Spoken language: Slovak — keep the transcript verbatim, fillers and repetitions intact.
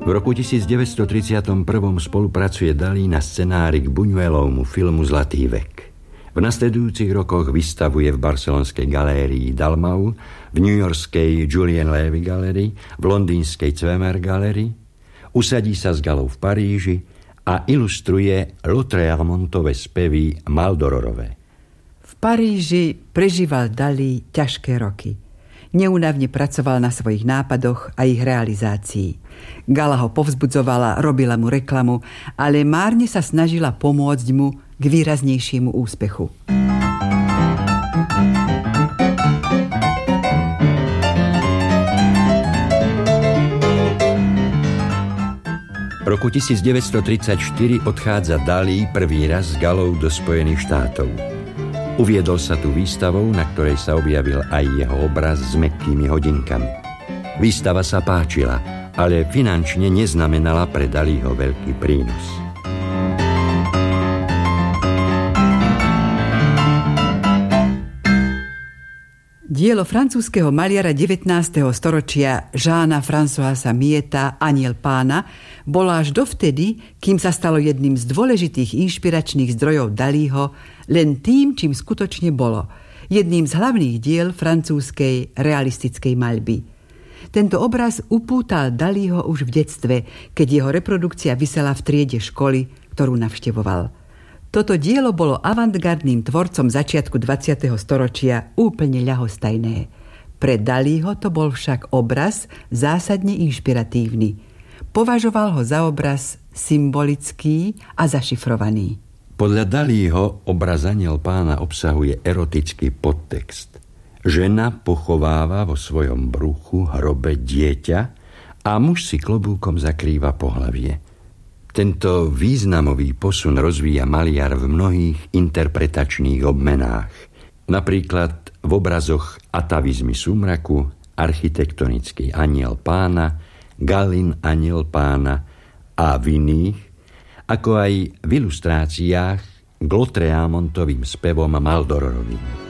V roku devätnásťstotridsaťjeden spolupracuje Dalí na scenári k Buñuelovmu filmu Zlatý vek. V nasledujúcich rokoch vystavuje v barcelonskej galérii Dalmau, v newyorskej Julien Levy Gallery, v londýnskej Zwemer Gallery, usadí sa s Galou v Paríži a ilustruje Lautréamontove spevy Maldororové. V Paríži prežíval Dalí ťažké roky. Neúnavne pracoval na svojich nápadoch a ich realizácii. Gala ho povzbudzovala, robila mu reklamu, ale márne sa snažila pomôcť mu k výraznejšiemu úspechu. V roku devätnásťstotridsaťštyri odchádza Dalí prvý raz s Galou do Spojených štátov. Uviedol sa tu výstavou, na ktorej sa objavil aj jeho obraz s mäkkými hodinkami. Výstava sa páčila, ale finančne neznamenala pre Dalího veľký prínos. Dielo francúzskeho maliara devätnásteho storočia Jeana Françoisa Mieta Aniel Pána bolo až dovtedy, kým sa stalo jedným z dôležitých inšpiračných zdrojov Dalího, len tým, čím skutočne bolo, jedným z hlavných diel francúzskej realistickej maľby. Tento obraz upútal Dalího už v detstve, keď jeho reprodukcia visela v triede školy, ktorú navštevoval. Toto dielo bolo avantgardným tvorcom začiatku dvadsiateho storočia úplne ľahostajné. Pre Dalího to bol však obraz zásadne inšpiratívny. Považoval ho za obraz symbolický a zašifrovaný. Podľa Dalího obraz Aniel Pána obsahuje erotický podtext. Žena pochováva vo svojom bruchu hrobe dieťa a muž si klobúkom zakrýva pohlavie. Tento významový posun rozvíja maliar v mnohých interpretačných obmenách. Napríklad v obrazoch Atavizmy súmraku, Architektonický Aniel Pána, Galin Aniel Pána a v iných, ako aj v ilustráciách k Lautréamontovým spevom Maldororovým.